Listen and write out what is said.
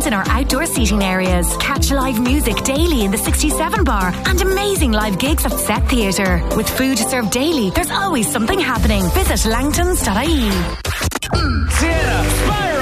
entertainment in our outdoor seating areas. Catch live music daily in the 67 bar and amazing live gigs at Set Theatre. With food served daily, there's always something happening. Visit langtons.ie. Sienna, Spyro!